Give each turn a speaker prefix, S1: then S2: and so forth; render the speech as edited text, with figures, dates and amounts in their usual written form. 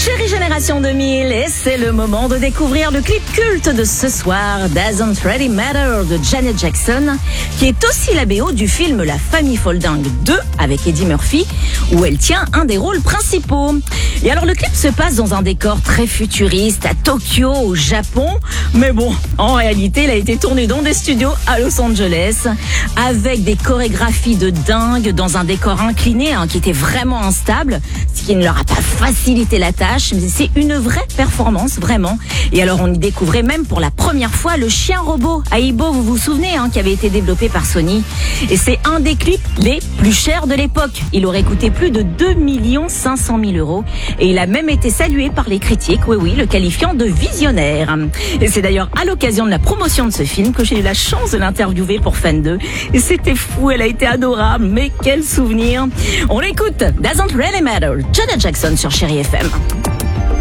S1: Chérie Génération 2000, et c'est le moment de découvrir le clip culte de ce soir, Doesn't Really Matter de Janet Jackson, qui est aussi la BO du film La Famille Folding 2 avec Eddie Murphy, où elle tient un des rôles principaux. Et alors le clip se passe dans un décor très futuriste à Tokyo, au Japon, mais bon, en réalité, il a été tourné dans des studios à Los Angeles, avec des chorégraphies de dingue, dans un décor incliné qui était vraiment instable, ce qui ne leur a pas facilité la tâche, mais c'est une vraie performance, vraiment. Et alors on y découvrait même pour la première fois le chien robot Aibo, vous vous souvenez, qui avait été développé par Sony. Et c'est un des clips les plus chers de l'époque. Il aurait coûté plus de 2 500 000 euros et il a même été salué par les critiques, oui, le qualifiant de visionnaire. Et c'est d'ailleurs à l'occasion de la promotion de ce film que j'ai eu la chance de l'interviewer pour Fan 2. Et c'était fou, elle a été adorable, mais quel souvenir. On l'écoute, Doesn't Really Matter, Janet Jackson sur Chérie FM.